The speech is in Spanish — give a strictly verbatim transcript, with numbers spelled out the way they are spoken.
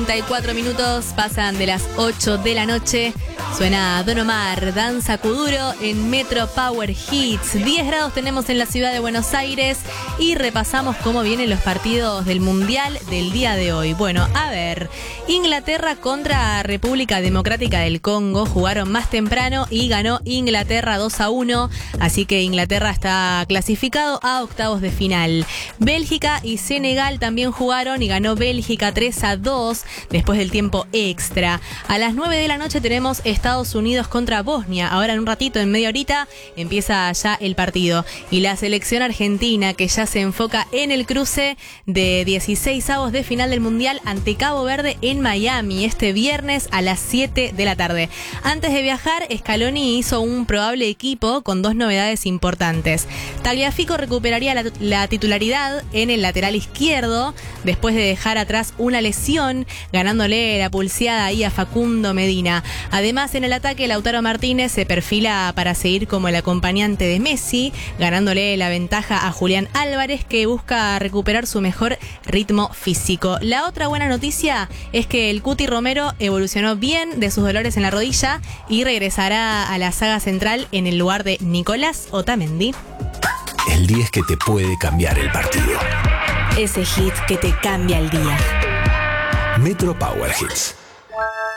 treinta y cuatro minutos pasan de las ocho de la noche. Suena Don Omar, Danza Kuduro en Metro Power Hits. diez grados tenemos en la ciudad de Buenos Aires y repasamos cómo vienen los partidos del Mundial del día de hoy. Bueno, a ver, Inglaterra contra República Democrática del Congo jugaron más temprano y ganó Inglaterra dos a uno, así que Inglaterra está clasificado a octavos de final. Bélgica y Senegal también jugaron y ganó Bélgica tres a dos después del tiempo extra. A las nueve de la noche tenemos Estados Unidos contra Bosnia. Ahora en un ratito, en media horita, empieza ya el partido. Y la selección argentina, que ya se enfoca en el cruce de dieciseisavos de final del Mundial ante Cabo Verde en Miami, este viernes a las siete de la tarde. Antes de viajar, Scaloni hizo un probable equipo con dos novedades importantes. Tagliafico recuperaría la, la titularidad en el lateral izquierdo después de dejar atrás una lesión, ganándole la pulseada ahí a Facundo Medina. Además, en el ataque, Lautaro Martínez se perfila para seguir como el acompañante de Messi, ganándole la ventaja a Julián Álvarez, que busca recuperar su mejor ritmo físico. La otra buena noticia es que el Cuti Romero evolucionó bien de sus dolores en la rodilla y regresará a la saga central en el lugar de Nicolás Otamendi. El diez que te puede cambiar el partido. Ese hit que te cambia el día. Metro Power Hits.